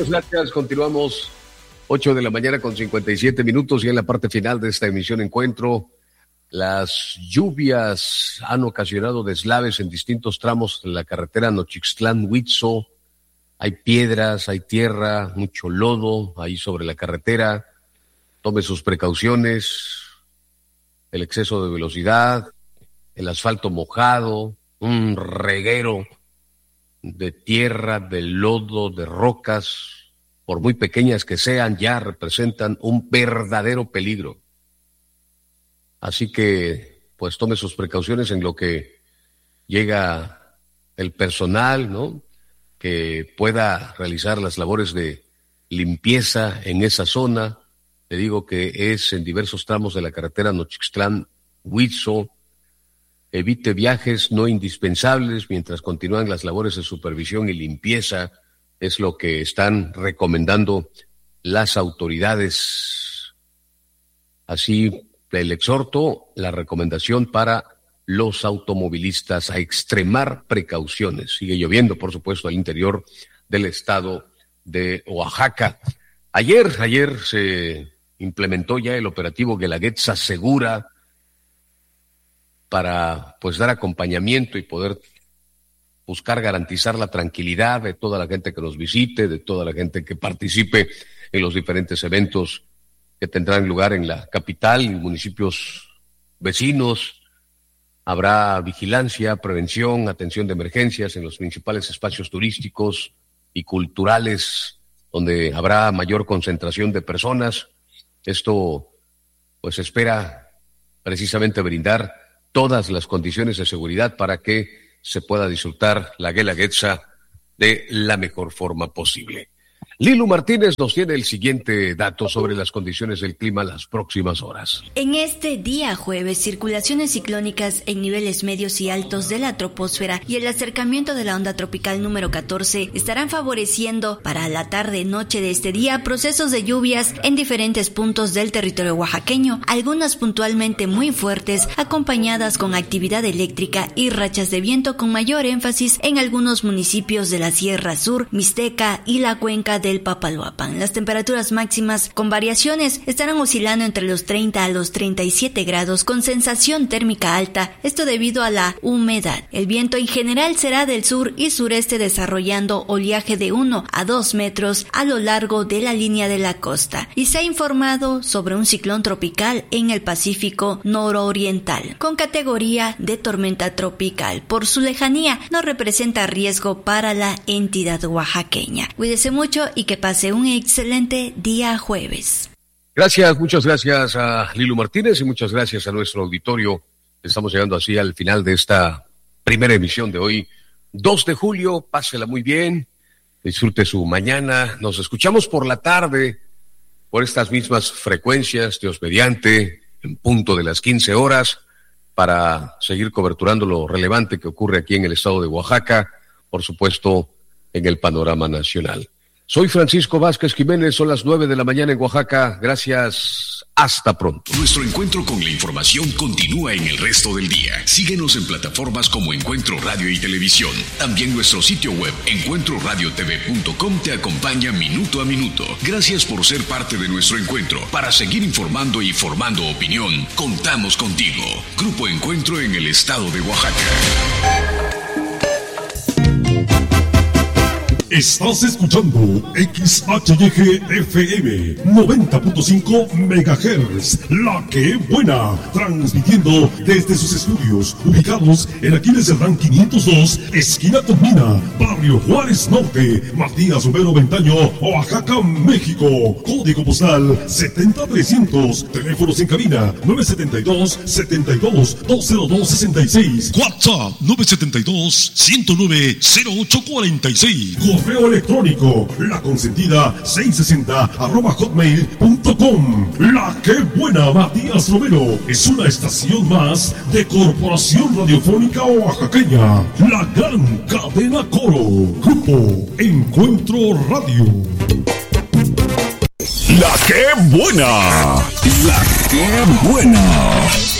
Muchas gracias. Continuamos 8 de la mañana con 57 minutos y en la parte final de esta emisión Encuentro. Las lluvias han ocasionado deslaves en distintos tramos de la carretera Nochixtlán-Huitzo. Hay piedras, hay tierra, mucho lodo ahí sobre la carretera. Tome sus precauciones. El exceso de velocidad, el asfalto mojado, un reguero de tierra, de lodo, de rocas, por muy pequeñas que sean, ya representan un verdadero peligro. Así que, pues, tome sus precauciones en lo que llega el personal, ¿no?, que pueda realizar las labores de limpieza en esa zona. Le digo que es en diversos tramos de la carretera Nochixtlán-Huitzo. Evite viajes no indispensables mientras continúan las labores de supervisión y limpieza. Es lo que están recomendando las autoridades. Así, el exhorto, la recomendación para los automovilistas a extremar precauciones. Sigue lloviendo, por supuesto, al interior del estado de Oaxaca. Ayer se implementó ya el operativo Guelaguetza Segura para, pues, dar acompañamiento y poder buscar garantizar la tranquilidad de toda la gente que nos visite, de toda la gente que participe en los diferentes eventos que tendrán lugar en la capital y municipios vecinos. Habrá vigilancia, prevención, atención de emergencias en los principales espacios turísticos y culturales donde habrá mayor concentración de personas. Esto, pues, espera precisamente brindar todas las condiciones de seguridad para que se pueda disfrutar la Guelaguetza de la mejor forma posible. Lilu Martínez nos tiene el siguiente dato sobre las condiciones del clima las próximas horas. En este día jueves, circulaciones ciclónicas en niveles medios y altos de la troposfera y el acercamiento de la onda tropical número 14 estarán favoreciendo para la tarde-noche de este día procesos de lluvias en diferentes puntos del territorio oaxaqueño, algunas puntualmente muy fuertes, acompañadas con actividad eléctrica y rachas de viento con mayor énfasis en algunos municipios de la Sierra Sur, Mixteca y la cuenca del Papaloapan. Las temperaturas máximas con variaciones estarán oscilando entre los 30 a los 37 grados con sensación térmica alta, esto debido a la humedad. El viento en general será del sur y sureste desarrollando oleaje de 1 a 2 metros a lo largo de la línea de la costa y se ha informado sobre un ciclón tropical en el Pacífico nororiental con categoría de tormenta tropical. Por su lejanía no representa riesgo para la entidad oaxaqueña. Cuídese mucho y que pase un excelente día jueves. Gracias, muchas gracias a Lilu Martínez y muchas gracias a nuestro auditorio. Estamos llegando así al final de esta primera emisión de hoy, 2 de julio. Pásela muy bien, disfrute su mañana. Nos escuchamos por la tarde por estas mismas frecuencias, Dios mediante, en punto de las 15 horas, para seguir coberturando lo relevante que ocurre aquí en el estado de Oaxaca, por supuesto, en el panorama nacional. Soy Francisco Vázquez Jiménez, son las 9 de la mañana en Oaxaca. Gracias, hasta pronto. Nuestro encuentro con la información continúa en el resto del día. Síguenos en plataformas como Encuentro Radio y Televisión. También nuestro sitio web, encuentroradiotv.com, te acompaña minuto a minuto. Gracias por ser parte de nuestro encuentro. Para seguir informando y formando opinión, contamos contigo. Grupo Encuentro en el estado de Oaxaca. Estás escuchando XHYG-FM 90.5 MHz, La Que Buena, transmitiendo desde sus estudios ubicados en Aquiles Cerdán 502, esquina Tomina, Barrio Juárez Norte, Matías Romero Ventaño, Oaxaca, México. Código postal 70300, teléfonos en cabina 972-72-20266, WhatsApp 972-109-0846. Correo electrónico laconsentida660@hotmail.com. La Que Buena, Matías Romero, es una estación más de Corporación Radiofónica Oaxaqueña, la gran cadena Coro. Grupo Encuentro Radio. La Que Buena. La Que Buena.